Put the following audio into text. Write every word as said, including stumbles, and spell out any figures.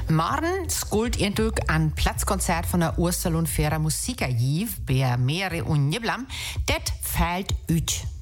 Morgen skuld ihr durch ein Platzkonzert von der Ursalon Fera Musika Jiv, bei mehrere Unjeblam, det fällt ut.